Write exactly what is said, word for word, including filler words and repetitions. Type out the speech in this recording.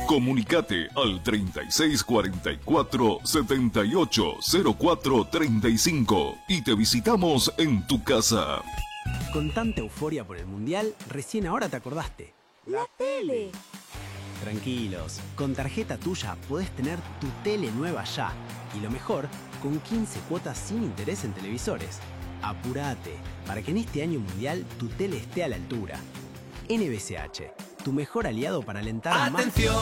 Comunicate al treinta y seis cuarenta y cuatro setenta y ocho cero cuatro treinta y cinco y te visitamos en tu casa. Con tanta euforia por el Mundial, recién ahora te acordaste. ¡La tele! Tranquilos, con tarjeta tuya podés tener tu tele nueva ya. Y lo mejor, con quince cuotas sin interés en televisores. Apurate, para que en este año mundial tu tele esté a la altura. N B C H, tu mejor aliado para alentar más... ¡Atención!